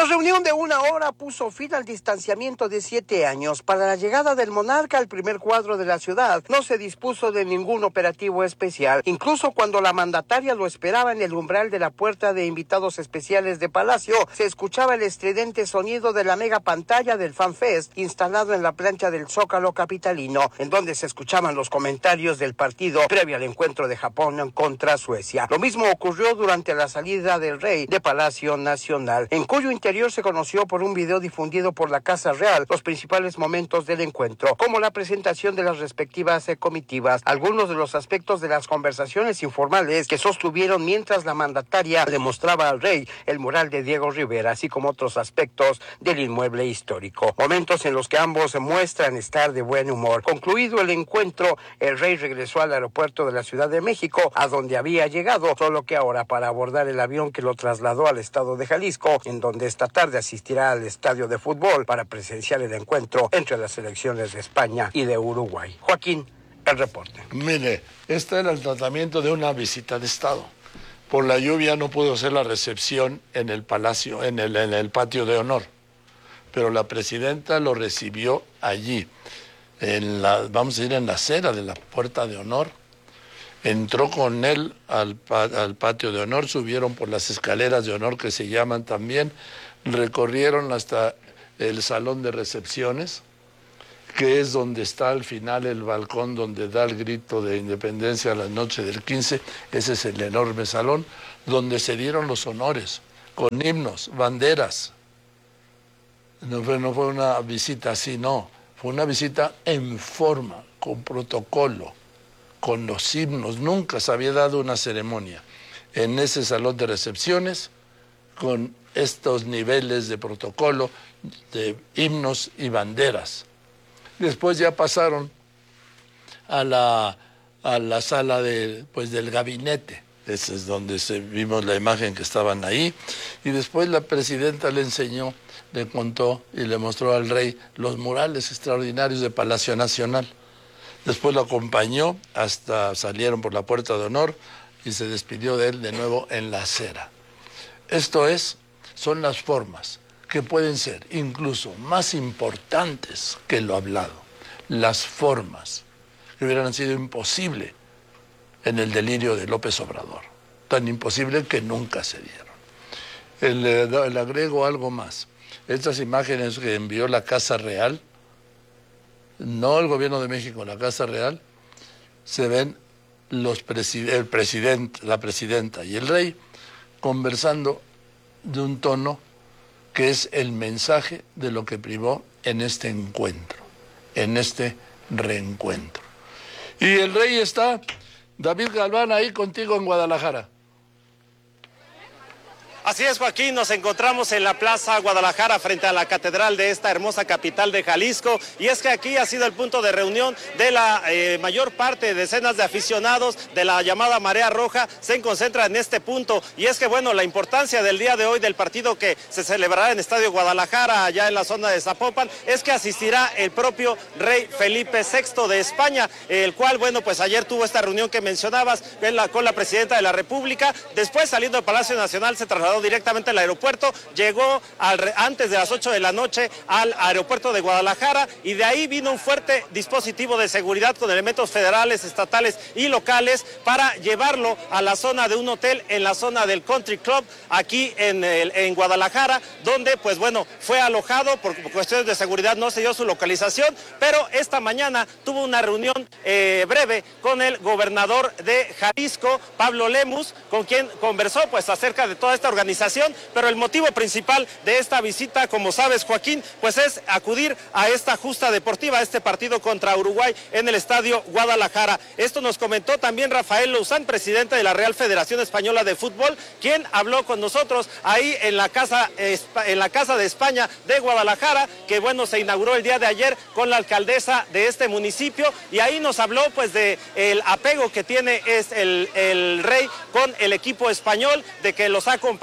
reunión de 1 hora puso fin al distanciamiento de 7 años. Para la llegada del monarca al primer cuadro de la ciudad, no se dispuso de ningún operativo especial. Incluso cuando la mandataria lo esperaba en el umbral de la puerta de invitados especiales de Palacio, se escuchaba el estridente sonido de la mega pantalla del FanFest instalado en la plancha del Zócalo capitalino, en donde se escuchaban los comentarios del partido previo al encuentro de Japón contra Suecia. Lo mismo ocurrió durante la salida del rey de Palacio Nacional, en cuyo interior se conoció por un video difundido por la Casa Real los principales momentos del encuentro, como la presentación de las respectivas comitivas, algunos de los aspectos de las conversaciones informales que sostuvieron mientras la mandataria le mostraba al rey el mural de Diego Rivera, así como otros aspectos del inmueble histórico. Momentos en los que ambos muestran estar de buen humor. Concluido el encuentro, el rey regresó al aeropuerto de la Ciudad de México, a donde había llegado, solo que ahora para abordar el avión que lo trasladó al estado de Jalisco, en donde esta tarde asistirá al estadio de fútbol para presenciar el encuentro entre las selecciones de España y de Uruguay. Joaquín, el reporte. Mire, este era el tratamiento de una visita de Estado. Por la lluvia no pudo ser la recepción en el palacio, en el patio de honor, pero la presidenta lo recibió allí, vamos a ir en la acera de la puerta de honor. Entró con él al patio de honor, subieron por las escaleras de honor que se llaman también, recorrieron hasta el salón de recepciones, que es donde está al final el balcón donde da el grito de independencia a la noche del 15, ese es el enorme salón, donde se dieron los honores, con himnos, banderas. No fue una visita así, no, fue una visita en forma, con protocolo, con los himnos. Nunca se había dado una ceremonia en ese salón de recepciones con estos niveles de protocolo, de himnos y banderas. Después ya pasaron a la sala del gabinete. Ese es donde vimos la imagen que estaban ahí. Y después la presidenta le enseñó, le contó y le mostró al rey los murales extraordinarios de Palacio Nacional. Después lo acompañó hasta salieron por la puerta de honor y se despidió de él de nuevo en la acera. Son las formas que pueden ser incluso más importantes que lo hablado. Las formas que hubieran sido imposible en el delirio de López Obrador. Tan imposible que nunca se dieron. Le agrego algo más. Estas imágenes que envió la Casa Real, no el gobierno de México, la Casa Real, se ven el presidente, la presidenta y el rey conversando de un tono que es el mensaje de lo que privó en este encuentro, en este reencuentro. Y el rey está, David Galván, ahí contigo en Guadalajara. Así es, Joaquín, nos encontramos en la Plaza Guadalajara frente a la catedral de esta hermosa capital de Jalisco, y es que aquí ha sido el punto de reunión de la mayor parte de decenas de aficionados de la llamada Marea Roja, se concentra en este punto, y es que bueno, la importancia del día de hoy del partido que se celebrará en Estadio Guadalajara, allá en la zona de Zapopan, es que asistirá el propio rey Felipe VI de España, el cual, bueno, pues ayer tuvo esta reunión que mencionabas con la presidenta de la República. Después, saliendo del Palacio Nacional, se trasladó directamente al aeropuerto, llegó antes de las 8 de la noche al aeropuerto de Guadalajara, y de ahí vino un fuerte dispositivo de seguridad con elementos federales, estatales y locales para llevarlo a la zona de un hotel en la zona del Country Club aquí en Guadalajara, donde pues bueno, fue alojado. Por cuestiones de seguridad no se dio su localización, pero esta mañana tuvo una reunión breve con el gobernador de Jalisco, Pablo Lemus, con quien conversó pues acerca de toda esta organización, pero el motivo principal de esta visita, como sabes, Joaquín, pues es acudir a esta justa deportiva, a este partido contra Uruguay en el Estadio Guadalajara. Esto nos comentó también Rafael Louzán, presidente de la Real Federación Española de Fútbol, quien habló con nosotros ahí en la Casa de España de Guadalajara, que bueno, se inauguró el día de ayer con la alcaldesa de este municipio, y ahí nos habló pues de el apego que tiene el rey con el equipo español, de que los ha acompañado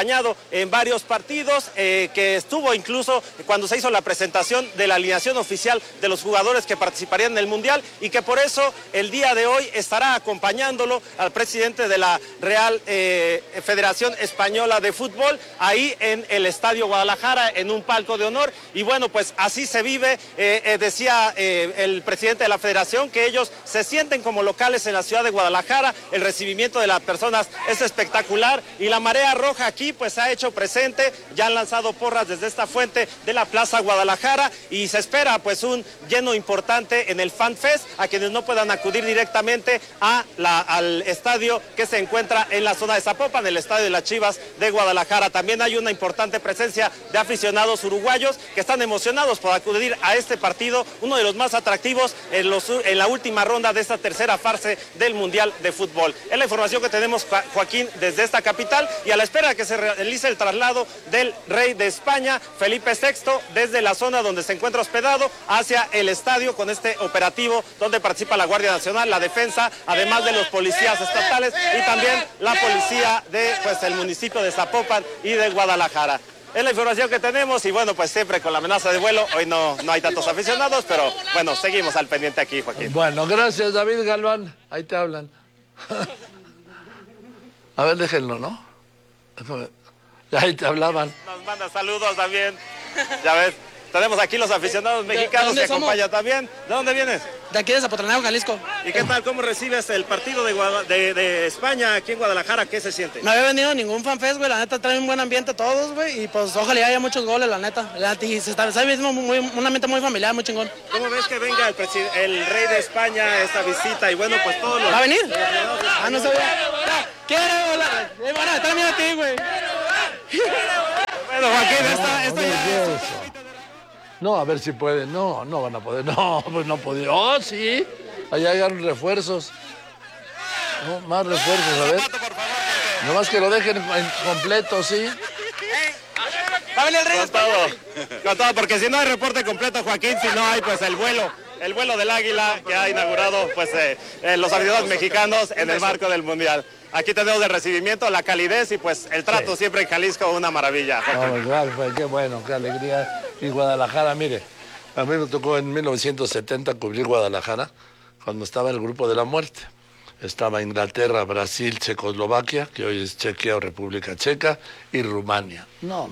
acompañado en varios partidos, que estuvo incluso cuando se hizo la presentación de la alineación oficial de los jugadores que participarían en el Mundial, y que por eso el día de hoy estará acompañándolo al presidente de la Real Federación Española de Fútbol, ahí en el Estadio Guadalajara, en un palco de honor. Y bueno, pues así se vive, decía el presidente de la federación, que ellos se sienten como locales en la ciudad de Guadalajara, el recibimiento de las personas es espectacular, y la marea roja aquí pues se ha hecho presente, ya han lanzado porras desde esta fuente de la Plaza Guadalajara, y se espera pues un lleno importante en el Fan Fest, a quienes no puedan acudir directamente al estadio que se encuentra en la zona de Zapopan, el estadio de las Chivas de Guadalajara. También hay una importante presencia de aficionados uruguayos que están emocionados por acudir a este partido, uno de los más atractivos en la última ronda de esta tercera fase del Mundial de Fútbol. Es la información que tenemos, Joaquín, desde esta capital, y a la espera de que se realice el traslado del rey de España, Felipe VI, desde la zona donde se encuentra hospedado hacia el estadio, con este operativo donde participa la Guardia Nacional, la Defensa, además de los policías estatales y también la policía de el municipio de Zapopan y de Guadalajara. Es la información que tenemos, y bueno, pues siempre con la amenaza de vuelo. Hoy no hay tantos aficionados, pero bueno, seguimos al pendiente aquí, Joaquín. Bueno, gracias, David Galván. Ahí te hablan. A ver, déjenlo, ¿no? Ahí te hablaban. Nos manda saludos también. Ya ves, tenemos aquí los aficionados mexicanos que acompañan también. ¿De dónde vienes? De aquí de Zapotlanejo, Jalisco. ¿Y qué tal? ¿Cómo recibes el partido de España aquí en Guadalajara? ¿Qué se siente? No había venido ningún fanfest, güey. La neta trae un buen ambiente todos, güey. Y pues ojalá haya muchos goles, la neta. Y se está mismo un ambiente muy familiar, muy chingón. ¿Cómo ves que venga el rey de España a esta visita? Y bueno, pues todos los... ¿Va a venir? No sabía. ¿Quiere volar? Bueno, está bien a ti, güey. Bueno, Joaquín, esto ya... No, a ver si pueden. No van a poder. No, pues no podían. Oh, sí. Allá hay refuerzos. No, más refuerzos, a ver. Nomás que lo dejen completo, ¿sí? Va a venir el rey. Con todo, porque si no hay reporte completo, Joaquín, si no hay pues el vuelo del Águila que ha inaugurado pues los aficionados mexicanos en el marco del Mundial. Aquí tenemos el recibimiento, la calidez y pues el trato siempre en Jalisco, una maravilla. Claro, qué bueno, qué alegría. Y Guadalajara, mire, a mí me tocó en 1970 cubrir Guadalajara cuando estaba el Grupo de la Muerte. Estaba Inglaterra, Brasil, Checoslovaquia, que hoy es Chequia o República Checa, y Rumania. No,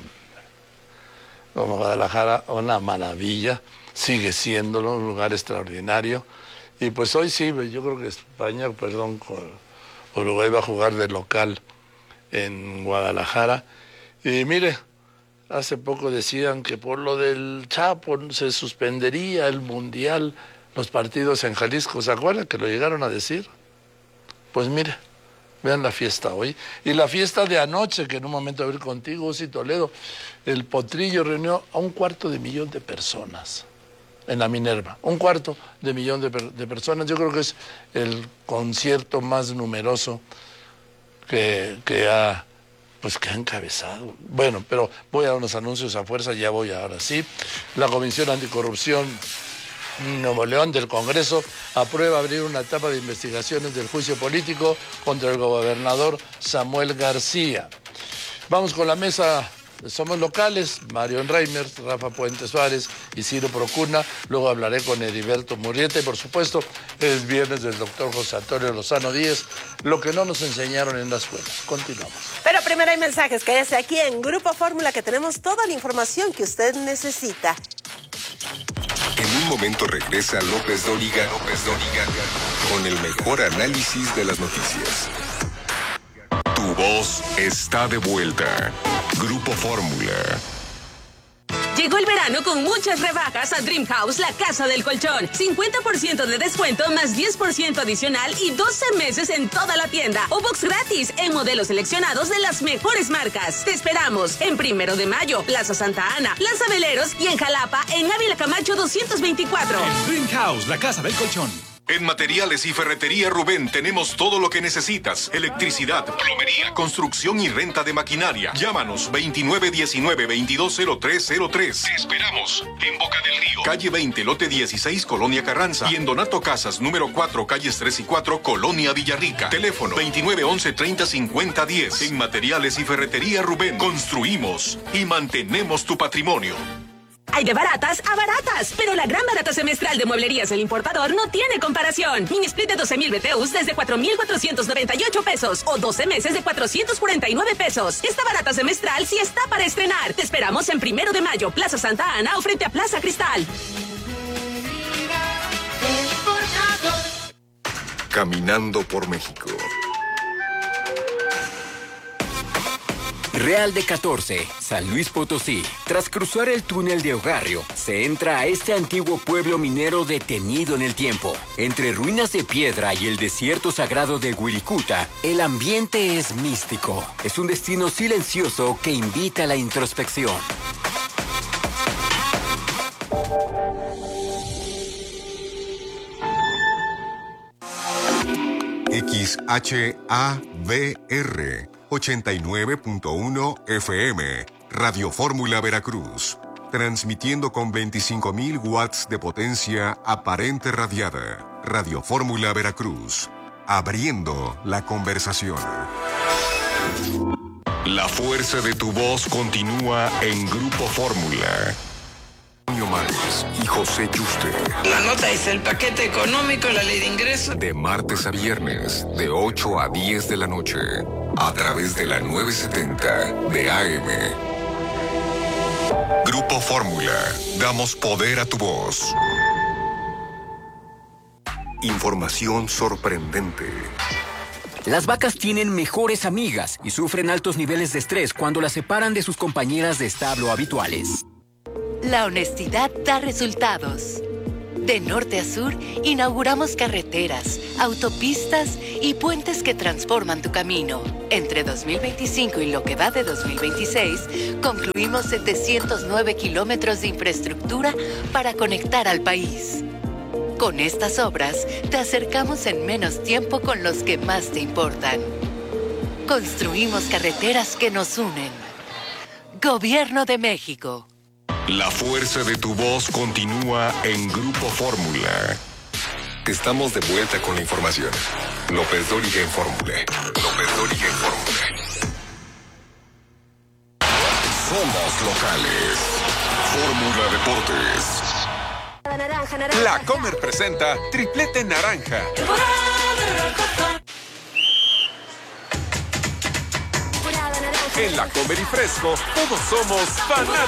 como Guadalajara, una maravilla, sigue siéndolo, un lugar extraordinario. Y pues hoy sí, yo creo que España, Uruguay va a jugar de local en Guadalajara. Y mire, hace poco decían que por lo del Chapo se suspendería el Mundial, los partidos en Jalisco. ¿Se acuerdan que lo llegaron a decir? Pues mire, vean la fiesta hoy. Y la fiesta de anoche, que en un momento voy a ir contigo, sí, Toledo, el Potrillo reunió a 250,000 de personas en la Minerva. 250,000 de personas. Yo creo que es el concierto más numeroso que ha encabezado. Bueno, pero voy a dar unos anuncios a fuerza, ya voy ahora sí. La Comisión Anticorrupción Nuevo León del Congreso aprueba abrir una etapa de investigaciones del juicio político contra el gobernador Samuel García. Vamos con la mesa. Somos locales, Mario Reimers, Rafa Puente Suárez y Ciro Procuna. Luego hablaré con Heriberto Murrieta y, por supuesto, el viernes del doctor José Antonio Lozano Díez, lo que no nos enseñaron en la escuela. Continuamos. Pero primero hay mensajes. Quédese aquí en Grupo Fórmula, que tenemos toda la información que usted necesita. En un momento regresa López Dóriga con el mejor análisis de las noticias. Tu voz está de vuelta. Grupo Fórmula. Llegó el verano con muchas rebajas a Dream House, la casa del colchón. 50% de descuento más 10% adicional y 12 meses en toda la tienda. O box gratis en modelos seleccionados de las mejores marcas. Te esperamos en 1 de Mayo, Plaza Santa Ana, Plaza Veleros y en Jalapa, en Ávila Camacho 224. Dream House, la casa del colchón. En Materiales y Ferretería Rubén tenemos todo lo que necesitas. Electricidad, plomería, construcción y renta de maquinaria. Llámanos 2919-220303. Te esperamos en Boca del Río, calle 20, lote 16, Colonia Carranza. Y en Donato Casas, número 4, calles 3 y 4, Colonia Villarrica. Teléfono 2911-305010. En Materiales y Ferretería Rubén construimos y mantenemos tu patrimonio. Hay de baratas a baratas, pero la gran barata semestral de Mueblerías El Importador no tiene comparación. Mini split de 12,000 BTUs desde 4,498 pesos o 12 meses de 449 pesos. Esta barata semestral sí está para estrenar. Te esperamos en 1 de mayo, Plaza Santa Ana o frente a Plaza Cristal. Caminando por México. Real de 14, San Luis Potosí. Tras cruzar el túnel de Ogarrio, se entra a este antiguo pueblo minero detenido en el tiempo. Entre ruinas de piedra y el desierto sagrado de Wirikuta, el ambiente es místico. Es un destino silencioso que invita a la introspección. XHAVR 89.1 FM, Radio Fórmula Veracruz, transmitiendo con 25,000 watts de potencia aparente radiada. Radio Fórmula Veracruz, abriendo la conversación. La fuerza de tu voz continúa en Grupo Fórmula. Mares y José Yuste. La nota es el paquete económico, la ley de ingresos. De martes a viernes, de 8 a 10 de la noche, a través de la 970 de AM. Grupo Fórmula, damos poder a tu voz. Información sorprendente. Las vacas tienen mejores amigas y sufren altos niveles de estrés cuando las separan de sus compañeras de establo habituales. La honestidad da resultados. De norte a sur, inauguramos carreteras, autopistas y puentes que transforman tu camino. Entre 2025 y lo que va de 2026, concluimos 709 kilómetros de infraestructura para conectar al país. Con estas obras, te acercamos en menos tiempo con los que más te importan. Construimos carreteras que nos unen. Gobierno de México. La fuerza de tu voz continúa en Grupo Fórmula. Estamos de vuelta con la información. López Dóriga en Fórmula. López Dóriga en Fórmula. Somos locales. Fórmula Deportes. La Comer presenta Triplete Naranja. En La Comer y Fresco, todos somos fanáticos.